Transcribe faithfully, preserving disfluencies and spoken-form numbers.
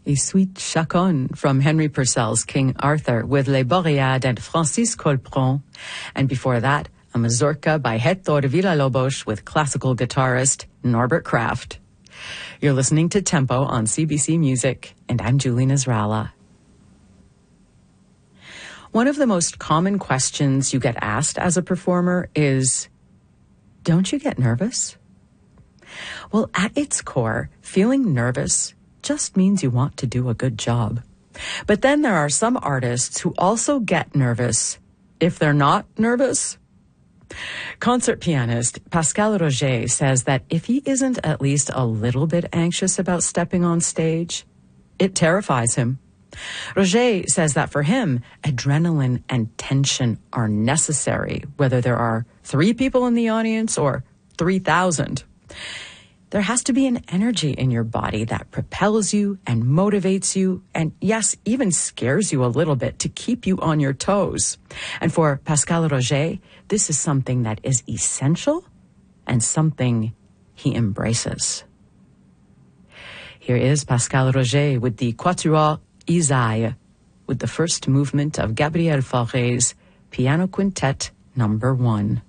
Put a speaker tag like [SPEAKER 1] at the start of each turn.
[SPEAKER 1] a sweet chaconne from Henry Purcell's King Arthur with Les Boreades and Francis Colpron. And before that, a mazurka by Héctor Villalobos with classical guitarist Norbert Kraft. You're listening to Tempo on C B C Music, and I'm Julie Nasrallah. One of the most common questions you get asked as a performer is, don't you get nervous? Well, at its core, feeling nervous just means you want to do a good job. But then there are some artists who also get nervous if they're not nervous. Concert pianist Pascal Roger says that if he isn't at least a little bit anxious about stepping on stage, it terrifies him. Roger says that for him, adrenaline and tension are necessary, whether there are three people in the audience or three thousand. There has to be an energy in your body that propels you and motivates you and, yes, even scares you a little bit to keep you on your toes. And for Pascal Roger, this is something that is essential and something he embraces. Here is Pascal Roger with the Quatuor Isaïe, with the first movement of Gabriel Fauré's Piano Quintet Number One.